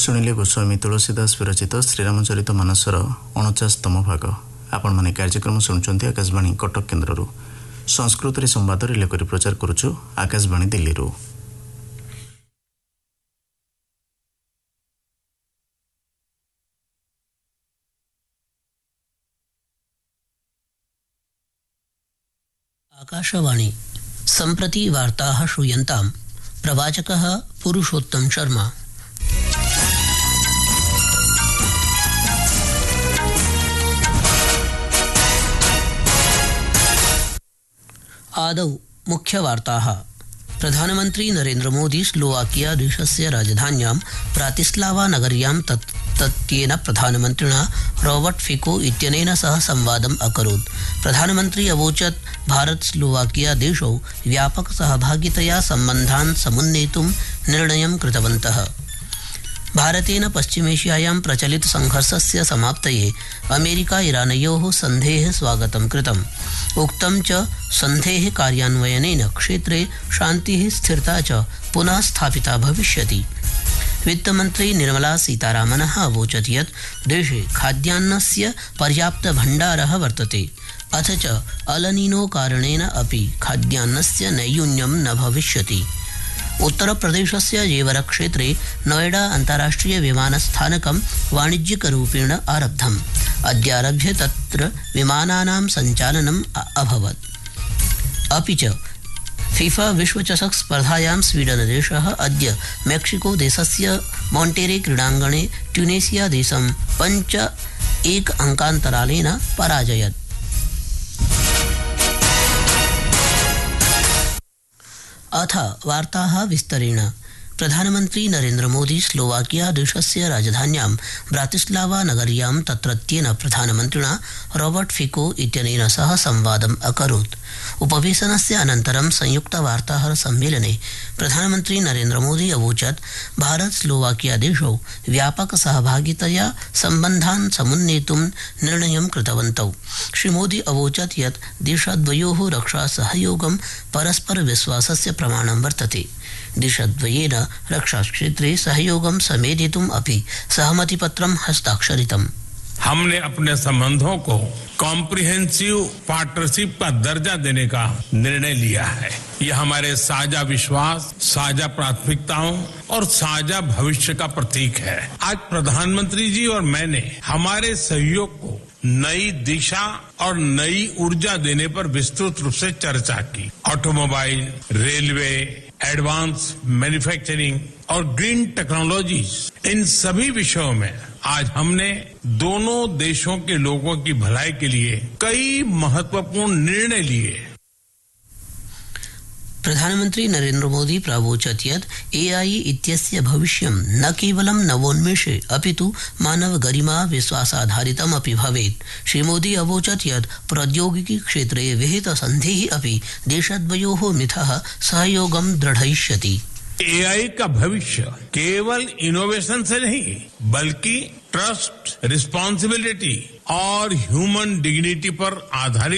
शुणिले गोस्वामी तुलसीदास विरचित श्रीरामचरित मानसर 49तम भाग। आपण माने कार्यक्रम शुणुचंती आकाशवाणी कटक केन्द्ररू। संस्कृत रे संवाद रिले करी प्रचार करूछु आकाशवाणी दिल्ली रू। आकाशवाणी सम्प्रति वार्ताः श्रूयन्ताम्। प्रवाचकः पुरुषोत्तम शर्मा। आदौ मुख्यवार्ताः। प्रधानमन्त्री नरेन्द्र मोदी स्लोवाकिया देशस्य राजधान्यां ब्रातिस्लावा नगर्यां तत्येन प्रधानमन्त्रिणा रॉबर्ट फिको इत्यनेन सह संवादम् अकरोत्। प्रधानमन्त्री अवोचत् भारत स्लोवाकिया देशौ व्यापक सहभागितया सम्बन्धान् समुन्नेतुं निर्णयं कृतवन्तः। भारतेन पश्चिमेशियायां प्रचलित संघर्षस्य समाप्तये अमेरिका ईरानयोः सन्धेः स्वागतं कृतम्। उक्तं च सन्धेः कार्यान्वयनेन क्षेत्रे शान्तिः स्थिरता च पुनः स्थापिता भविष्यति। वित्तमन्त्री निर्मला सीतारामनः अवोचत् यत् देशे खाद्यान्नस्य पर्याप्त भण्डारः वर्तते, अथ च अलनीनो कारणेन अपि खाद्यान्नस्य नैयून्यं न भविष्यति। उत्तरप्रदेशस्य जेवर क्षेत्रे नोएडा अन्ताराष्ट्रिय विमानस्थानकं वाणिज्यिकरूपेण आरब्धम्। अद्यारभ्य तत्र विमानानां सञ्चालनम् अभवत्। अपि च फीफा विश्वचषक स्पर्धायां स्वीडन देशः अद्य मेक्सिको देशस्य मॉन्टेरे क्रीडाङ्गणे ट्यूनेशिया देशं 5-1 अंकान्तरालेन पराजयत्। अथ वार्ताः विस्तरेण। प्रधानमन्त्री नरेन्द्र मोदी स्लोवाकिया देशस्य राजधान्यां ब्रातिस्लावा नगर्यां तत्रत्येन प्रधानमन्त्रिणा रॉबर्ट फिको इत्यनेन सह संवादम् अकरोत्। उपवेशनस्य अनन्तरं संयुक्त वार्ताहर सम्मेलने प्रधानमन्त्री नरेन्द्र मोदी अवोचत् भारत स्लोवाकिया देशौ व्यापक सहभागितया सम्बन्धान् समुन्नेतुं निर्णयं कृतवन्तौ। श्री मोदी अवोचत् यत् देशद्वयोः रक्षा सहयोगं परस्पर विश्वासस्य प्रमाणं वर्तते। देशद्वयेन रक्षाक्षेत्रे सहयोगं समेधितुम् अपि सहमतिपत्रं हस्ताक्षरितम्। हमने अपने संबंधों को कॉम्प्रिहेंसिव पार्टनरशिप का दर्जा देने का निर्णय लिया है। यह हमारे साझा विश्वास, साझा प्राथमिकताओं और साझा भविष्य का प्रतीक है। आज प्रधानमंत्री जी और मैंने हमारे सहयोग को नई दिशा और नई ऊर्जा देने पर विस्तृत रूप से चर्चा की। ऑटोमोबाइल, रेलवे, एडवांस मैन्युफैक्चरिंग और ग्रीन टेक्नोलॉजीज, इन सभी विषयों में आज हमने दोनों देशों के लोगों की भलाई के लिए कई महत्वपूर्ण निर्णय लिए। प्रधानमन्त्री नरेन्द्र मोदी प्रावोचत् यत् एआई इत्यस्य भविष्यं न केवलं नवोन्मेषे अपितु मानव गरिमा विश्वासाधारितम् अपि भवेत्। श्री मोदी अवोचत् यत् प्रौद्योगिकी क्षेत्रे विहित सन्धिः अपि देशद्वयोः मिथः सहयोगं दृढयिष्यति। एआई का भविष्य केवल इनोवेशन से नहीं बल्कि ट्रस्ट, रिस्पॉन्सिबिलिटी और ह्यूमन डिग्निटी पर आधारित